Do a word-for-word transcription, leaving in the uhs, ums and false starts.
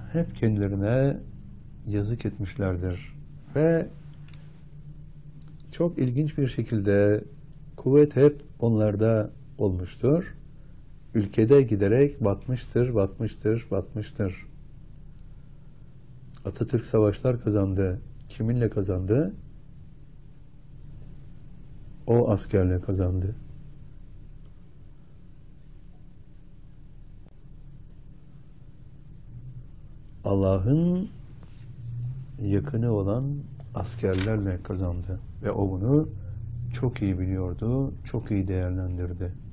hep kendilerine yazık etmişlerdir. Ve çok ilginç bir şekilde kuvvet hep onlarda olmuştur. Ülkede giderek batmıştır, batmıştır, batmıştır. Atatürk savaşlar kazandı. Kiminle kazandı? O askerle kazandı. Allah'ın yakını olan askerlerle kazandı. Ve o bunu çok iyi biliyordu, çok iyi değerlendirdi.